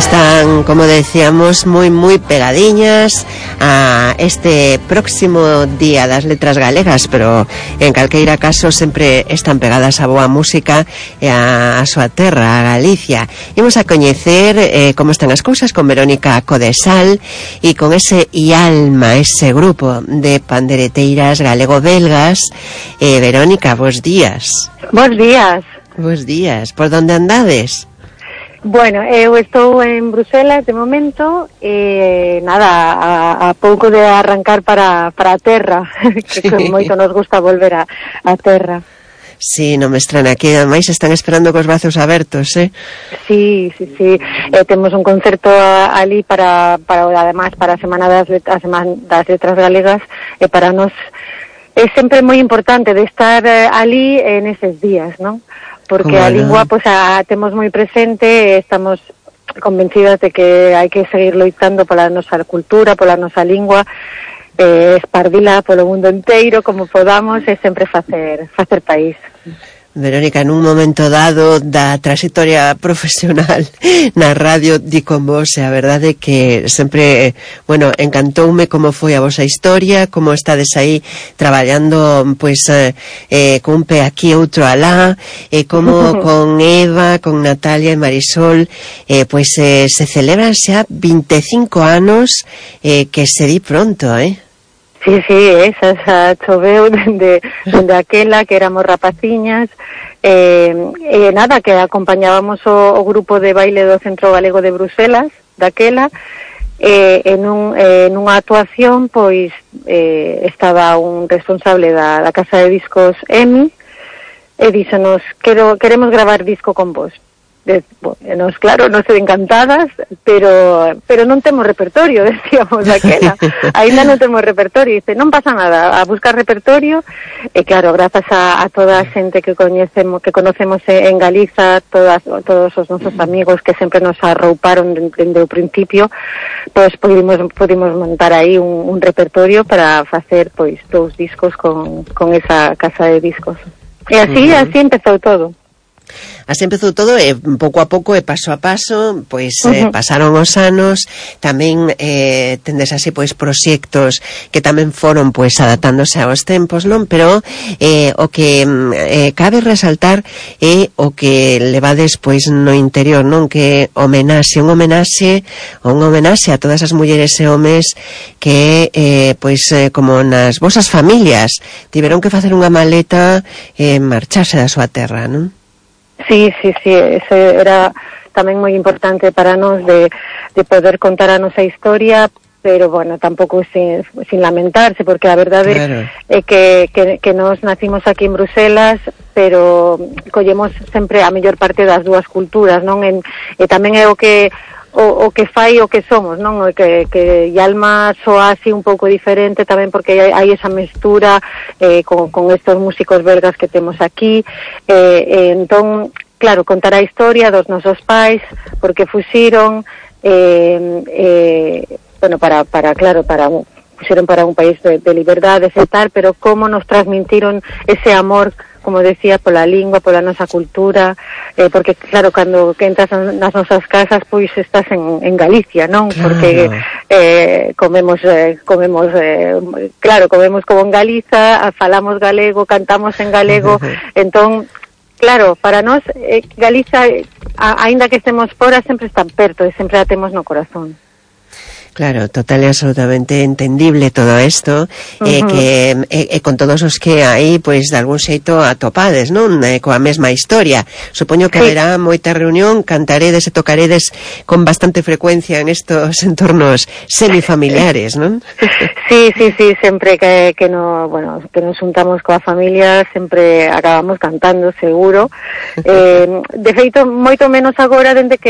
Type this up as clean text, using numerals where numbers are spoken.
Están, como decíamos, muy pegadiñas a este próximo Día das Letras Galegas, pero en calqueira caso sempre están pegadas a boa música e a súa terra, a Galicia. Imos a coñecer como están as cousas con Verónica Codesal e con ese IALMA, ese grupo de pandereteiras galego-belgas. Verónica, bos días. Bos días. Bos días. Por onde andades? Bueno, eu estou en Bruselas de momento e nada, a pouco de arrancar para a terra, que sí. Moito nos gusta volver a terra. Sí, non me estrana, aquí ademais están esperando cos brazos abertos, Sí. Temos un concerto ali para además para a Semana das Letras Galegas e para nós é sempre moi importante de estar ali en eses días, non? Porque a lingua pois temos moi presente e estamos convencidas de que hai que seguir loitando pola nosa cultura, pola nosa lingua, espardila polo mundo inteiro como podamos e sempre facer país. Verónica, en un momento dado da trayectoria profesional na radio di con vos, e a verdade que sempre, bueno, encantoume como foi a vosa historia, como estades aí traballando, pois, cun pé aquí outro alá, como con Eva, con Natalia e Marisol, pois se celebran xa 25 anos, que se di pronto, Sí, esa choveu dende aquela que éramos rapaciñas, nada, que acompañábamos o grupo de baile do Centro Galego de Bruselas, daquela, nunha actuación, pois, estaba un responsable da casa de discos EMI, e díxonos, queremos gravar disco con vos. Nos, claro, nos encantadas, pero non temos repertorio, decíamos daquela. Ainda non temos repertorio. Dice, non pasa nada, a buscar repertorio. E claro, grazas a toda a xente que conocemos en Galiza, todos os nosos amigos que sempre nos arrouparon dende o principio, pois pudimos montar aí un repertorio para facer pois 2 discos con esa casa de discos. E así empezou todo. Así empezou todo e pouco a pouco e paso a paso, pois pasaron os anos, tamén tendes así pois proxectos que tamén foron pois adaptándose aos tempos, non? Pero o que cabe resaltar é o que levades pois no interior, non? Que un homenaxe a todas as mulleres e homes que pois como nas vosas familias tiveron que facer unha maleta e marcharse da súa terra, non? Sí, eso era tamén moi importante para nós de poder contar a nosa historia, pero bueno, tampouco sin lamentarse, porque a verdade é que nós nacimos aquí en Bruselas, pero collemos sempre a mellor parte das dúas culturas, non? E tamén é o que fai o que somos, non? O que IALMA soa así un pouco diferente tamén porque hai esa mestura con estos músicos belgas que temos aquí, entón, claro, contar a historia dos nosos pais, porque fuxiron, bueno, fuxiron para un país de liberdades e tal, pero como nos transmitiron ese amor, como decía, pola lingua, pola nosa cultura, porque claro, cando entras nas nosas casas, pois estás en Galicia, non? Claro. Porque comemos como en Galiza, falamos galego, cantamos en galego, entón, claro, para nós Galiza, aínda que estemos fora, sempre está perto e sempre a temos no corazón. Claro, total e absolutamente entendible todo isto, que con todos os que aí, pois, de algún xeito atopades, non? Coa mesma historia. Supoño que haberá moita reunión, cantaredes e tocaredes con bastante frecuencia en estos entornos semifamiliares, non? Sí, sempre que nos juntamos coa familia, sempre acabamos cantando, seguro. De feito, moito menos agora, dende que